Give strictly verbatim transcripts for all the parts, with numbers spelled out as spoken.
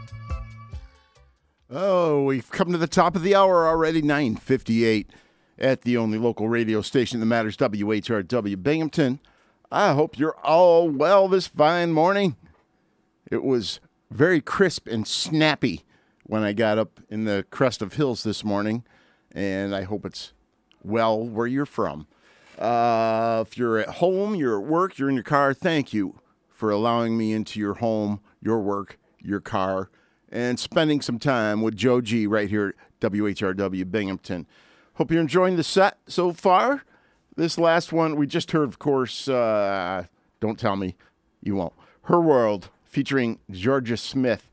Oh, we've come to the top of the hour already, nine fifty-eight at the only local radio station that matters, W H R W Binghamton. I hope you're all well this fine morning. It was very crisp and snappy when I got up in the crest of hills this morning, and I hope it's well where you're from. Uh, if you're at home, you're at work, you're in your car, thank you for allowing me into your home, your work, your car, and spending some time with Joe G right here at W H R W Binghamton. Hope you're enjoying the set so far. This last one we just heard, of course, uh, don't tell me you won't. Her World, featuring Georgia Smith.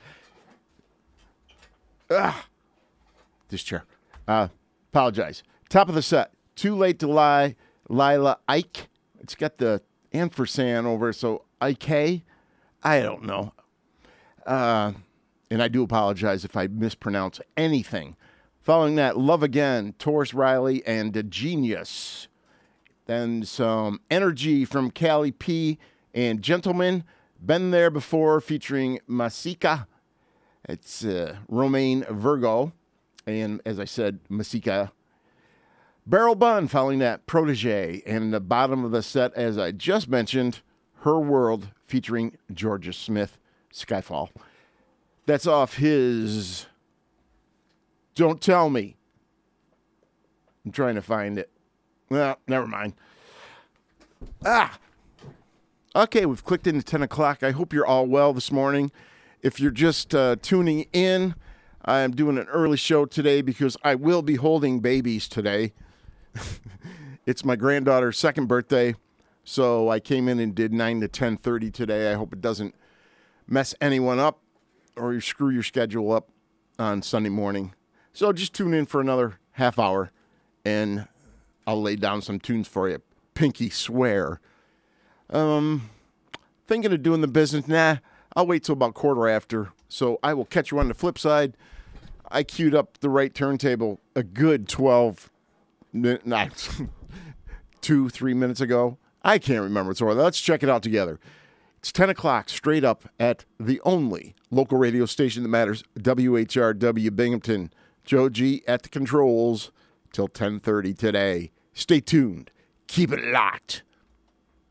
Ah, this chair. Uh, apologize. Top of the set, Too Late to Lie, Lila Ike. It's got the ampersand over, so Ike. I don't know. Uh, and I do apologize if I mispronounce anything. Following that, Love Again, Taurus Riley, and The Genius. Then some Energy from Callie P and Gentleman. Been There Before, featuring Masika. It's uh, Romaine Virgo. And as I said, Masika. Barrel Bun, following that, Protege. And the bottom of the set, as I just mentioned, Her World, featuring Georgia Smith, Skyfall. That's off his Don't Tell Me. I'm trying to find it. Well, never mind. Ah. Okay, we've clicked into ten o'clock. I hope you're all well this morning. If you're just uh, tuning in, I am doing an early show today because I will be holding babies today. It's my granddaughter's second birthday, so I came in and did nine to ten thirty today. I hope it doesn't mess anyone up or you screw your schedule up on Sunday morning. So just tune in for another half hour, and I'll lay down some tunes for you. Pinky swear. Um, thinking of doing the business. Nah, I'll wait till about quarter after. So I will catch you on the flip side. I queued up the right turntable a good twelve, nah, two, three minutes ago. I can't remember. So let's check it out together. It's ten o'clock straight up at the only local radio station that matters, W H R W Binghamton. Joe G at the controls till ten thirty today. Stay tuned. Keep it locked.